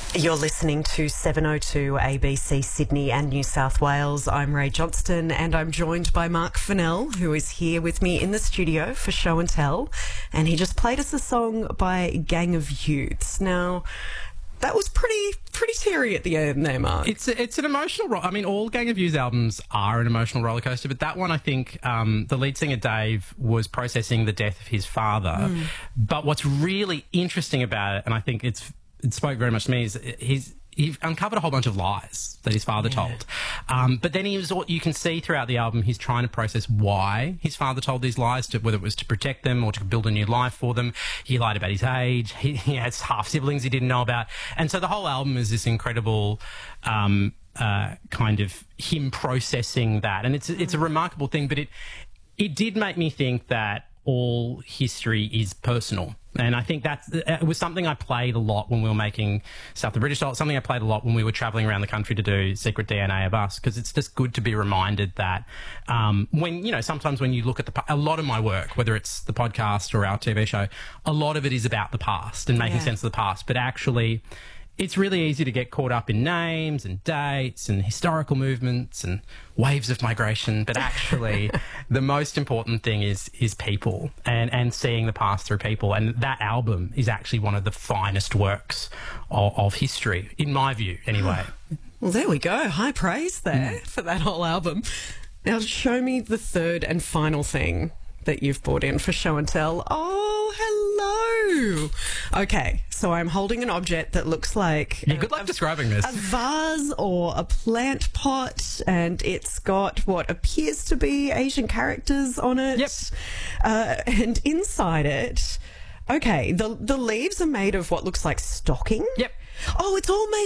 You're listening to 702 ABC Sydney and New South Wales. I'm Ray Johnston and I'm joined by Mark Fennell, who is here with me in the studio for Show and Tell. And he just played us a song by Gang of Youths. Now, that was pretty teary at the end there, Mark. It's an emotional I mean, all Gang of Youths albums are an emotional roller coaster, but that one, I think, the lead singer Dave was processing the death of his father. But what's really interesting about it, and I think it spoke very much to me, is he uncovered a whole bunch of lies that his father told. But then you can see throughout the album, he's trying to process why his father told these lies, whether it was to protect them or to build a new life for them. He lied about his age. He has half siblings he didn't know about. And so the whole album is this incredible kind of him processing that. And it's a remarkable thing, but it did make me think that all history is personal. And I think it was something I played a lot when we were making South the British, something I played a lot when we were travelling around the country to do Secret DNA of Us, because it's just good to be reminded that sometimes when you look at a lot of my work, whether it's the podcast or our TV show, a lot of it is about the past and making sense of the past. But actually, it's really easy to get caught up in names and dates and historical movements and waves of migration. But actually, the most important thing is people and seeing the past through people. And that album is actually one of the finest works of history, in my view, anyway. Well, there we go. High praise there for that whole album. Now, show me the third and final thing that you've brought in for Show and Tell. Oh, hello. Okay, so I'm holding an object that looks like... Yeah, good luck describing this. A vase or a plant pot, and it's got what appears to be Asian characters on it. Yep. And inside it... Okay, the leaves are made of what looks like stocking. Yep. Oh, it's all made